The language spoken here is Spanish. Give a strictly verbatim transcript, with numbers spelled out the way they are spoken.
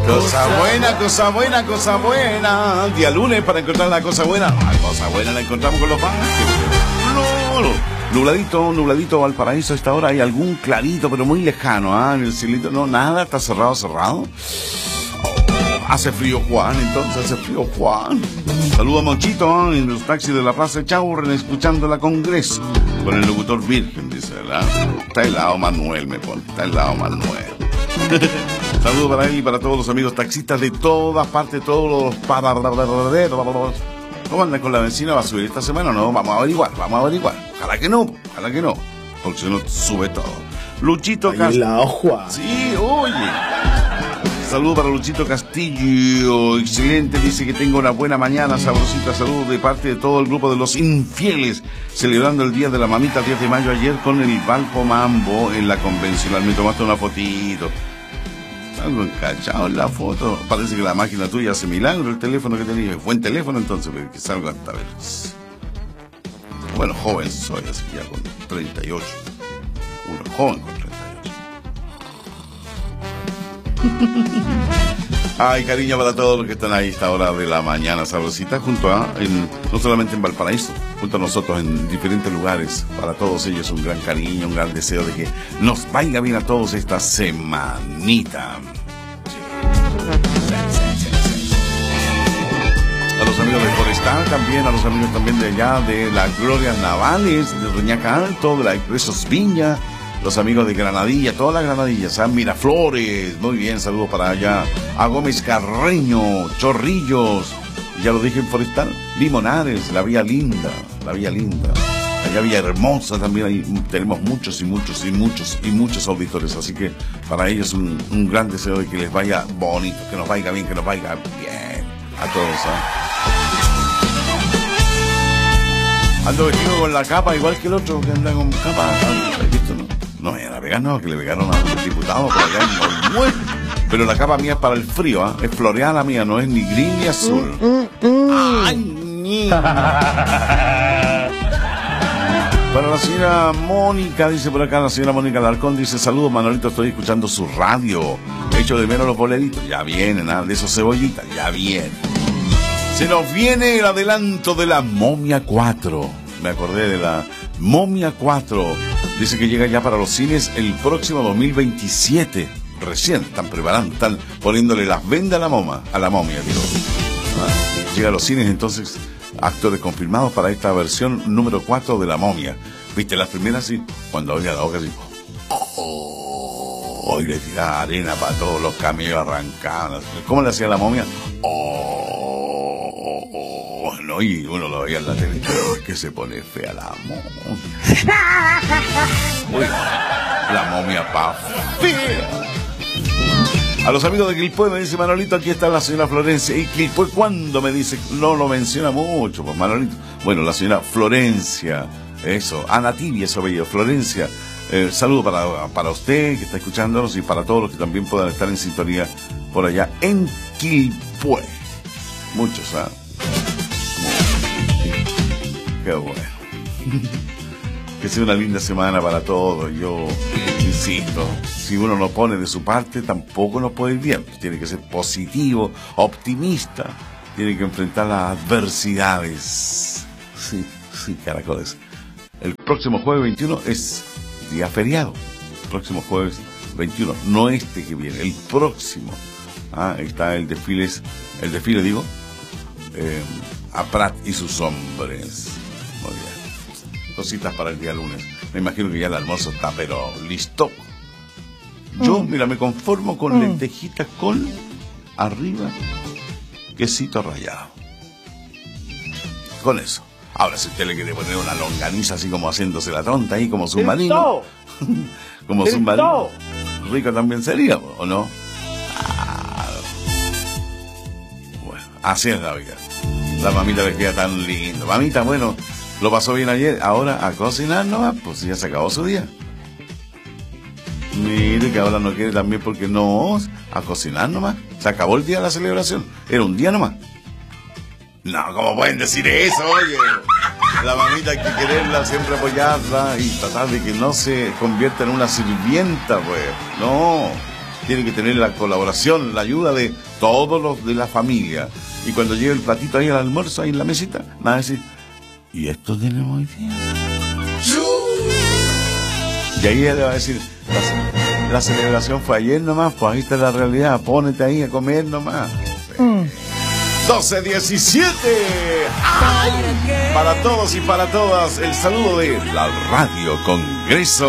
Cosa buena, cosa buena, cosa buena. Día lunes para encontrar la cosa buena. La cosa buena la encontramos con los bancos. No, no. Nubladito, nubladito Valparaíso a esta hora. Hay algún clarito, pero muy lejano, ¿ah? En el cielito, no, nada, está cerrado, cerrado. Oh, hace frío Juan, entonces hace frío Juan. Saludos a Monchito, ¿eh? En los taxis de la Plaza Chaurren, escuchando la Congreso. Con el locutor virgen, dice, ¿verdad? Está helado Manuel, me pone, está helado Manuel. Saludos para él y para todos los amigos taxistas de todas partes, todos los paraderos. ¿Cómo andan con la benzina? ¿Va a subir esta semana o no? Vamos a averiguar, vamos a averiguar. Ojalá que no, ojalá que no. Porque si no, sube todo. Luchito Castillo. Sí, oye. Saludos para Luchito Castillo. Excelente, dice que tenga una buena mañana, sabrosita. Saludos de parte de todo el grupo de los infieles. Celebrando el Día de la Mamita, diez de mayo, ayer con el Valpo Mambo en la convencional. Me tomaste una fotito. Algo encachado en la foto. Parece que la máquina tuya hace milagro. El teléfono que tenía. Buen teléfono entonces, pero que salga hasta ver. Bueno, joven soy, así que ya con treinta y ocho. Uno joven con treinta y ocho. Ay, cariño para todos los que están ahí a esta hora de la mañana sabrosita, junto a, en, no solamente en Valparaíso, junto a nosotros en diferentes lugares. Para todos ellos un gran cariño, un gran deseo de que nos vaya bien a todos esta semanita. A los amigos de Forestal también, a los amigos también de allá, de las Glorias Navales, de Doñaca Alto, de la Expresos Viña, los amigos de Granadilla, todas las Granadillas, a Miraflores, muy bien, saludos para allá, a Gómez Carreño, Chorrillos, ya lo dije en Forestal, Limonares, la Vía Linda, la Vía Linda, allá Villa Hermosa también, ahí tenemos muchos y muchos y muchos y muchos auditores, así que para ellos un, un gran deseo de que les vaya bonito, que nos vaya bien, que nos vaya bien a todos, ¿eh? Ando vestido con la capa igual que el otro que anda con capa. ¿Has visto, no? No, era vegano, que le vegaron a un diputado por allá en Noruega. Pero la capa mía es para el frío, ¿ah? ¿eh? Es floreada la mía, no es ni gris ni azul. Mm, mm, mm. ¡Ay, ni! Para la señora Mónica, dice por acá, la señora Mónica Alarcón, dice, saludos Manolito, estoy escuchando su radio. Echo de menos los boleritos, ya vienen, ¿ah? De esos cebollitas, ya vienen. Se nos viene el adelanto de la Momia cuatro. Me acordé de la Momia cuatro. Dice que llega ya para los cines el próximo dos mil veintisiete. Recién están preparando, están poniéndole las vendas a la moma, a la momia, digo. Ah, llega a los cines entonces actores confirmados para esta versión número cuatro de la Momia. Viste, las primeras sí, cuando abría la boca así. Oh, y le tiraba arena para todos los camellos arrancados. ¿Cómo le hacía la momia? Oh, oh, oh, no, y uno lo veía en la tele, que se pone fea la momia. Uy, la momia pa' fea. A los amigos de Quilpué me dice Manolito, aquí está la señora Florencia. ¿Y Quilpué cuándo? Me dice, no lo menciona mucho, pues Manolito. Bueno, la señora Florencia, eso, Ana Tibia, eso bello, Florencia. Eh, saludo para, para usted que está escuchándonos y para todos los que también puedan estar en sintonía por allá en Quilpué. Muchos, ¿ah? ¿eh? Qué bueno. Que sea una linda semana para todos. Yo insisto, si uno no pone de su parte, tampoco nos puede ir bien. Tiene que ser positivo, optimista. Tiene que enfrentar las adversidades. Sí, sí, caracoles. El próximo jueves veintiuno es día feriado. El próximo jueves veintiuno, no este que viene, el próximo. Ah, está el desfile, el desfile digo, eh, a Prat y sus hombres. Muy bien. Cositas para el día lunes. Me imagino que ya el almuerzo está, pero listo. Yo, mm. mira, me conformo con mm. lentejitas con arriba quesito rallado. Con eso. Ahora, si usted le quiere poner una longaniza así como haciéndose la tonta ahí, como submarino. Como submarino. Rico también sería, ¿o no? Ah, bueno, así es la vida. La mamita le queda tan lindo. Mamita, bueno, lo pasó bien ayer, ahora a cocinar nomás, pues ya se acabó su día. Mire que ahora no quiere también porque no, a cocinar nomás. Se acabó el día de la celebración, era un día nomás. No, ¿cómo pueden decir eso, oye? La mamita hay que quererla, siempre apoyarla y tratar de que no se convierta en una sirvienta, pues. No, tiene que tener la colaboración, la ayuda de todos los de la familia. Y cuando llegue el platito ahí al almuerzo, ahí en la mesita, van a decir, ¿y esto tenemos hoy día? Y ahí ella le va a decir, la, la celebración fue ayer nomás, pues ahí está la realidad, pónete ahí a comer nomás. Sí. Mm. doce diecisiete. ¡Ay! Para todos y para todas, el saludo de la Radio Congreso.